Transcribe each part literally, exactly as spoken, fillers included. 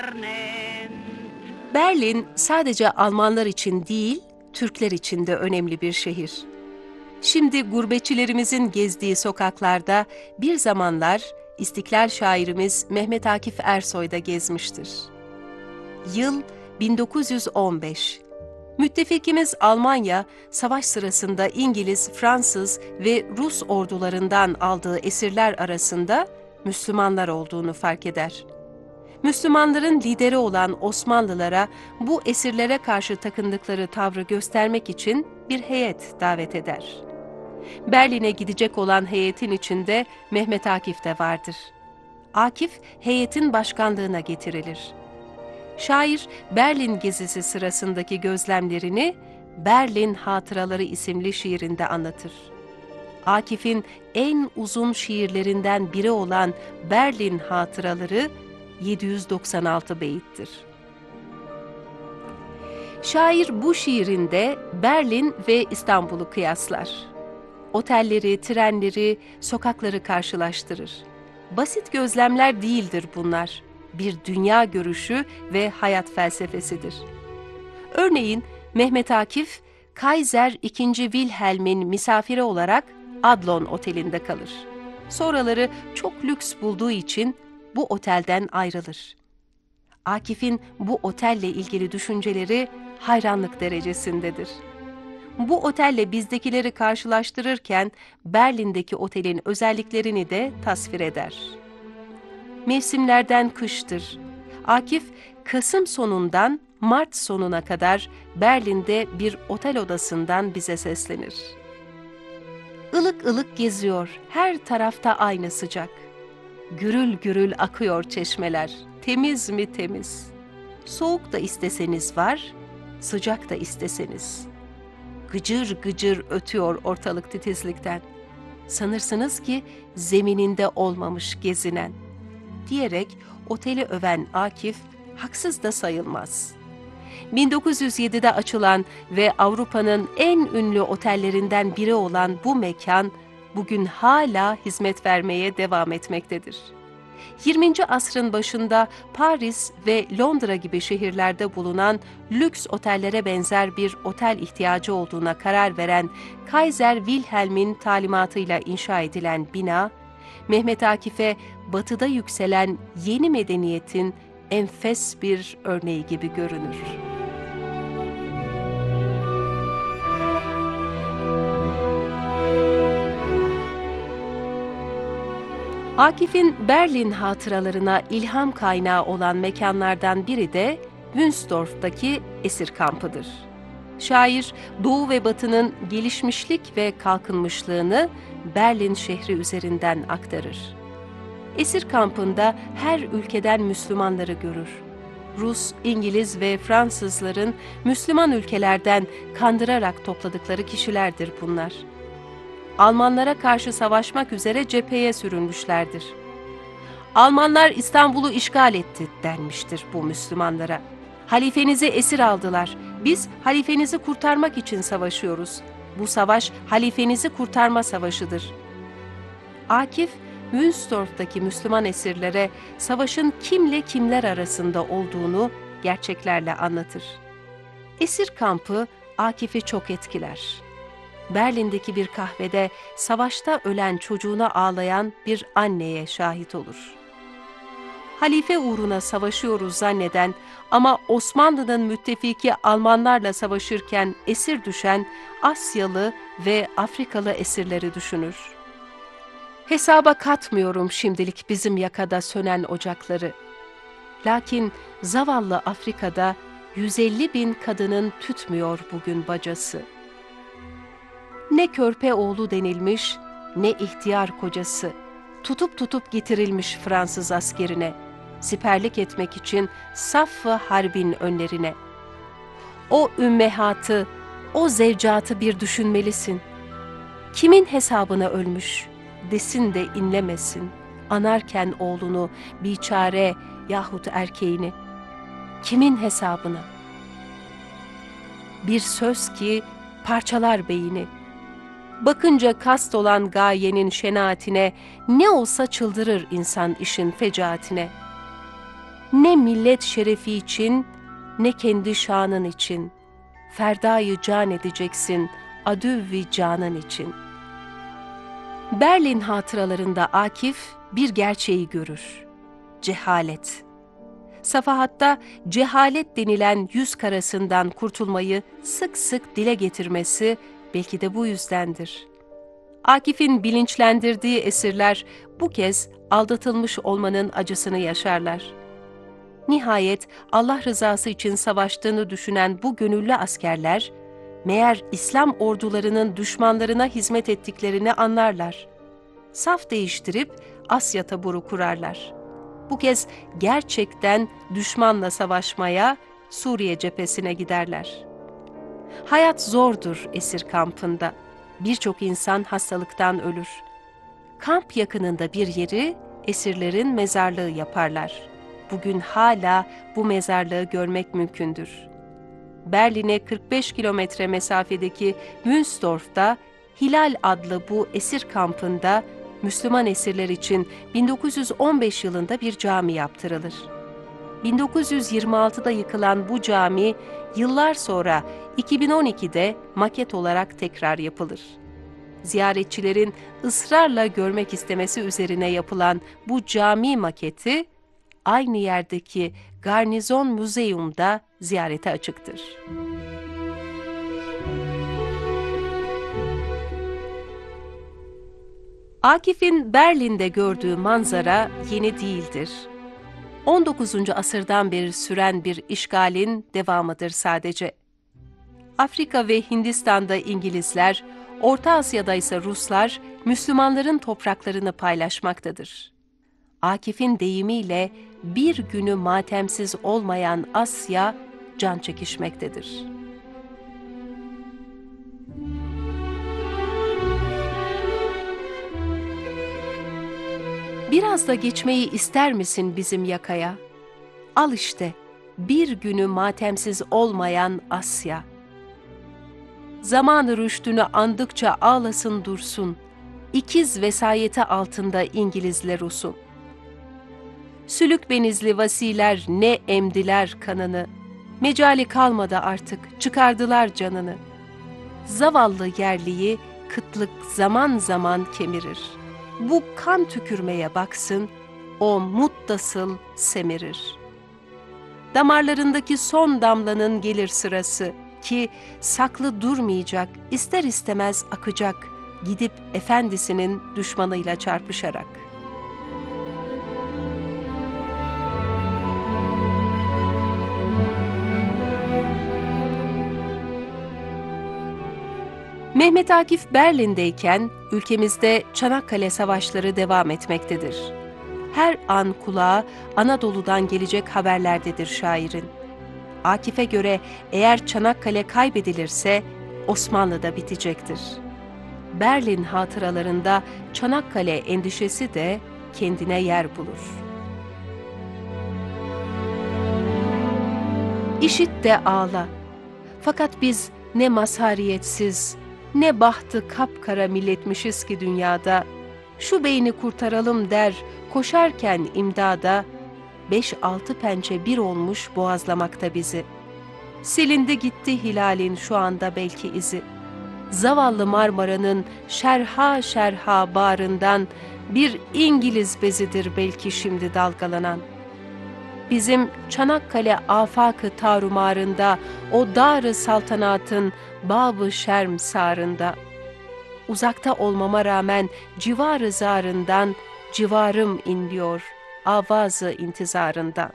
Berlin sadece Almanlar için değil, Türkler için de önemli bir şehir. Şimdi gurbetçilerimizin gezdiği sokaklarda bir zamanlar İstiklal şairimiz Mehmet Akif Ersoy da gezmiştir. Yıl bin dokuz yüz on beş. Müttefikimiz Almanya, savaş sırasında İngiliz, Fransız ve Rus ordularından aldığı esirler arasında Müslümanlar olduğunu fark eder. Müslümanların lideri olan Osmanlılara bu esirlere karşı takındıkları tavrı göstermek için bir heyet davet eder. Berlin'e gidecek olan heyetin içinde Mehmet Akif de vardır. Akif, heyetin başkanlığına getirilir. Şair, Berlin gezisi sırasındaki gözlemlerini Berlin Hatıraları isimli şiirinde anlatır. Akif'in en uzun şiirlerinden biri olan Berlin Hatıraları yedi yüz doksan altı beyittir. Şair bu şiirinde Berlin ve İstanbul'u kıyaslar. Otelleri, trenleri, sokakları karşılaştırır. Basit gözlemler değildir bunlar. Bir dünya görüşü ve hayat felsefesidir. Örneğin Mehmet Akif, Kaiser ikinci. Wilhelm'in misafiri olarak Adlon Oteli'nde kalır. Sonraları çok lüks bulduğu için bu otelden ayrılır. Akif'in bu otelle ilgili düşünceleri hayranlık derecesindedir. Bu otelle bizdekileri karşılaştırırken Berlin'deki otelin özelliklerini de tasvir eder. Mevsimlerden kıştır. Akif, Kasım sonundan Mart sonuna kadar Berlin'de bir otel odasından bize seslenir. Ilık ılık geziyor, her tarafta aynı sıcak. Gürül gürül akıyor çeşmeler, temiz mi temiz. Soğuk da isteseniz var, sıcak da isteseniz. Gıcır gıcır ötüyor ortalık titizlikten. Sanırsınız ki zemininde olmamış gezinen. Diyerek oteli öven Akif, haksız da sayılmaz. bin dokuz yüz yedide açılan ve Avrupa'nın en ünlü otellerinden biri olan bu mekan, bugün hala hizmet vermeye devam etmektedir. yirminci asrın başında Paris ve Londra gibi şehirlerde bulunan lüks otellere benzer bir otel ihtiyacı olduğuna karar veren Kaiser Wilhelm'in talimatıyla inşa edilen bina, Mehmet Akif'e batıda yükselen yeni medeniyetin enfes bir örneği gibi görünür. Akif'in Berlin hatıralarına ilham kaynağı olan mekanlardan biri de Wünsdorf'taki esir kampıdır. Şair, Doğu ve Batı'nın gelişmişlik ve kalkınmışlığını Berlin şehri üzerinden aktarır. Esir kampında her ülkeden Müslümanları görür. Rus, İngiliz ve Fransızların Müslüman ülkelerden kandırarak topladıkları kişilerdir bunlar. Almanlara karşı savaşmak üzere cepheye sürülmüşlerdir. Almanlar İstanbul'u işgal etti denmiştir bu Müslümanlara. Halifenizi esir aldılar. Biz halifenizi kurtarmak için savaşıyoruz. Bu savaş halifenizi kurtarma savaşıdır. Akif, Wünsdorf'taki Müslüman esirlere savaşın kimle kimler arasında olduğunu gerçeklerle anlatır. Esir kampı Akif'i çok etkiler. Berlin'deki bir kahvede savaşta ölen çocuğuna ağlayan bir anneye şahit olur. Halife uğruna savaşıyoruz zanneden ama Osmanlı'nın müttefiki Almanlarla savaşırken esir düşen Asyalı ve Afrikalı esirleri düşünür. Hesaba katmıyorum şimdilik bizim yakada sönen ocakları. Lakin zavallı Afrika'da yüz elli bin kadının tütmüyor bugün bacası. Ne körpe oğlu denilmiş, ne ihtiyar kocası, tutup tutup getirilmiş Fransız askerine, siperlik etmek için saffı harbin önlerine. O ümmehatı, o zevcatı bir düşünmelisin. Kimin hesabına ölmüş, desin de inlemesin, anarken oğlunu, biçare yahut erkeğini. Kimin hesabına? Bir söz ki parçalar beyni. Bakınca kast olan gayenin şenaatine, ne olsa çıldırır insan işin fecaatine. Ne millet şerefi için, ne kendi şanın için. Ferdayı can edeceksin, adüvvi canın için. Berlin hatıralarında Akif bir gerçeği görür. Cehalet. Safahatta cehalet denilen yüz karasından kurtulmayı sık sık dile getirmesi belki de bu yüzdendir. Akif'in bilinçlendirdiği esirler bu kez aldatılmış olmanın acısını yaşarlar. Nihayet Allah rızası için savaştığını düşünen bu gönüllü askerler, meğer İslam ordularının düşmanlarına hizmet ettiklerini anlarlar. Saf değiştirip Asya taburu kurarlar. Bu kez gerçekten düşmanla savaşmaya, Suriye cephesine giderler. Hayat zordur esir kampında. Birçok insan hastalıktan ölür. Kamp yakınında bir yeri esirlerin mezarlığı yaparlar. Bugün hala bu mezarlığı görmek mümkündür. Berlin'e kırk beş kilometre mesafedeki Münster'da Hilal adlı bu esir kampında Müslüman esirler için bin dokuz yüz on beş yılında bir cami yaptırılır. bin dokuz yüz yirmi altıda yıkılan bu cami yıllar sonra iki bin on ikide maket olarak tekrar yapılır. Ziyaretçilerin ısrarla görmek istemesi üzerine yapılan bu cami maketi aynı yerdeki Garnizon Museum'da ziyarete açıktır. Akif'in Berlin'de gördüğü manzara yeni değildir. on dokuzuncu asırdan beri süren bir işgalin devamıdır sadece. Afrika ve Hindistan'da İngilizler, Orta Asya'da ise Ruslar Müslümanların topraklarını paylaşmaktadır. Akif'in deyimiyle bir günü matemsiz olmayan Asya can çekişmektedir. Biraz da geçmeyi ister misin bizim yakaya? Al işte, bir günü matemsiz olmayan Asya. Zamanı rüştünü andıkça ağlasın dursun, ikiz vesayeti altında İngilizle Rus'un. Sülük benizli vasiler ne emdiler kanını, mecali kalmadı artık, çıkardılar canını. Zavallı yerliyi kıtlık zaman zaman kemirir. Bu kan tükürmeye baksın, o muttasıl semirir. Damarlarındaki son damlanın gelir sırası ki saklı durmayacak, ister istemez akacak, gidip efendisinin düşmanıyla çarpışarak. Mehmet Akif Berlin'deyken ülkemizde Çanakkale Savaşları devam etmektedir. Her an kulağa Anadolu'dan gelecek haberlerdedir şairin. Akif'e göre eğer Çanakkale kaybedilirse Osmanlı da bitecektir. Berlin hatıralarında Çanakkale endişesi de kendine yer bulur. İşit de ağla. Fakat biz ne mazhariyetsiz, ne bahtı kapkara milletmişiz ki dünyada, şu beyni kurtaralım der, koşarken imdada, beş altı pençe bir olmuş boğazlamakta bizi. Silindi gitti hilalin şu anda belki izi. Zavallı Marmara'nın şerha şerha bağrından bir İngiliz bezidir belki şimdi dalgalanan. Bizim Çanakkale afakı tarumarında, o dar-ı saltanatın bab-ı şerm sarında. Uzakta olmama rağmen civar-ı zarından civarım inliyor, avaz-ı intizarında.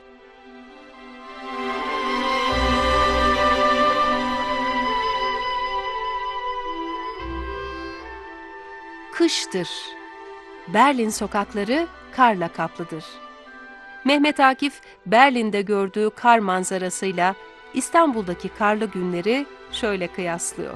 Kıştır. Berlin sokakları karla kaplıdır. Mehmet Akif, Berlin'de gördüğü kar manzarasıyla İstanbul'daki karlı günleri şöyle kıyaslıyor.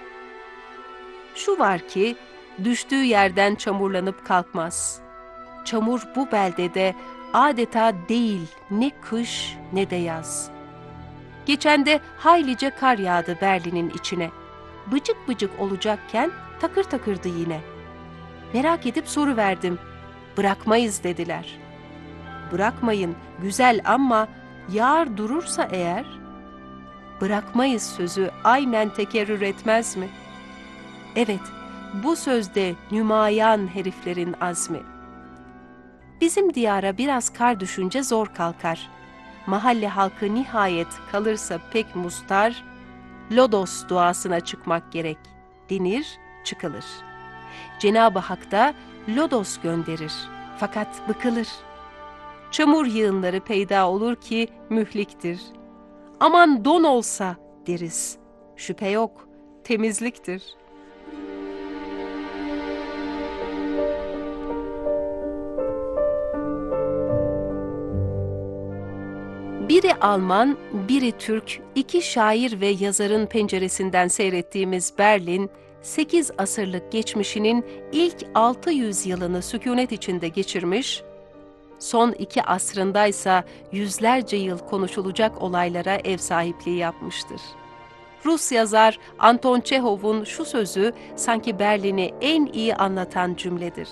Şu var ki, düştüğü yerden çamurlanıp kalkmaz. Çamur bu beldede adeta değil ne kış ne de yaz. Geçen de haylice kar yağdı Berlin'in içine. Bıcık bıcık olacakken takır takırdı yine. Merak edip soruverdim. Bırakmayız dediler. bırakmayın, güzel ama yağar durursa eğer, bırakmayız sözü aynen tekerrür etmez mi? Evet, bu sözde nümayan heriflerin azmi. Bizim diyara biraz kar düşünce zor kalkar. Mahalle halkı nihayet kalırsa pek mustar, lodos duasına çıkmak gerek denir, çıkılır. Cenab-ı Hak da lodos gönderir fakat bıkılır. Çamur yığınları peyda olur ki mühliktir. Aman don olsa deriz. Şüphe yok, temizliktir. Biri Alman, biri Türk, iki şair ve yazarın penceresinden seyrettiğimiz Berlin, sekiz asırlık geçmişinin ilk altı yüz yılını sükûnet içinde geçirmiş, son iki asrındaysa yüzlerce yıl konuşulacak olaylara ev sahipliği yapmıştır. Rus yazar Anton Çehov'un şu sözü sanki Berlin'i en iyi anlatan cümledir.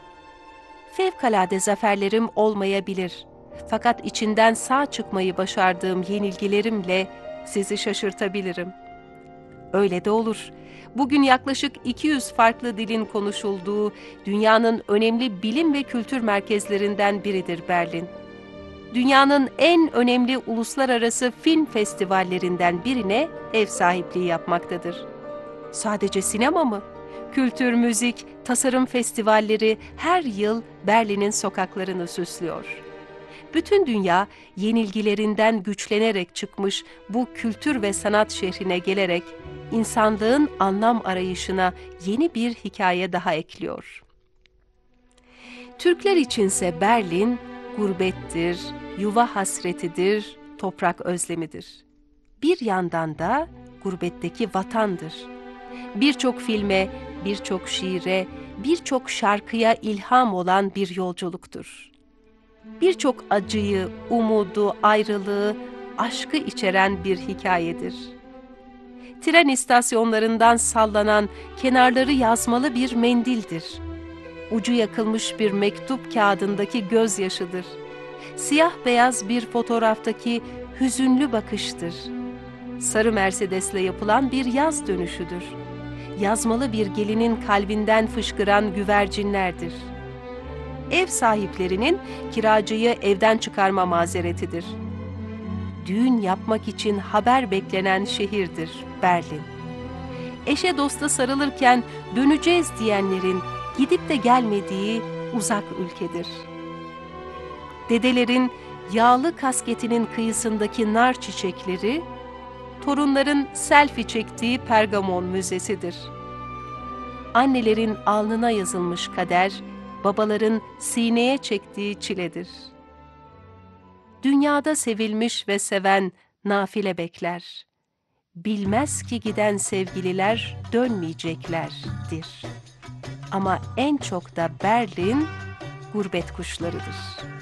Fevkalade zaferlerim olmayabilir. Fakat içinden sağ çıkmayı başardığım yenilgilerimle sizi şaşırtabilirim. Öyle de olur. Bugün yaklaşık iki yüz farklı dilin konuşulduğu dünyanın önemli bilim ve kültür merkezlerinden biridir Berlin. Dünyanın en önemli uluslararası film festivallerinden birine ev sahipliği yapmaktadır. Sadece sinema mı? Kültür, müzik, tasarım festivalleri her yıl Berlin'in sokaklarını süslüyor. Bütün dünya yenilgilerinden güçlenerek çıkmış bu kültür ve sanat şehrine gelerek insanlığın anlam arayışına yeni bir hikaye daha ekliyor. Türkler içinse Berlin gurbettir, yuva hasretidir, toprak özlemidir. Bir yandan da gurbetteki vatandır. Birçok filme, birçok şiire, birçok şarkıya ilham olan bir yolculuktur. Birçok acıyı, umudu, ayrılığı, aşkı içeren bir hikayedir. Tren istasyonlarından sallanan, kenarları yazmalı bir mendildir. Ucu yakılmış bir mektup kağıdındaki gözyaşıdır. Siyah beyaz bir fotoğraftaki hüzünlü bakıştır. Sarı Mercedes'le yapılan bir yaz dönüşüdür. Yazmalı bir gelinin kalbinden fışkıran güvercinlerdir. Ev sahiplerinin kiracıyı evden çıkarma mazeretidir. Düğün yapmak için haber beklenen şehirdir Berlin. Eşe dosta sarılırken döneceğiz diyenlerin gidip de gelmediği uzak ülkedir. Dedelerin yağlı kasketinin kıyısındaki nar çiçekleri, torunların selfie çektiği Pergamon Müzesidir. Annelerin alnına yazılmış kader, babaların sineye çektiği çiledir. Dünyada sevilmiş ve seven nafile bekler. Bilmez ki giden sevgililer dönmeyeceklerdir. Ama en çok da Berlin gurbet kuşlarıdır.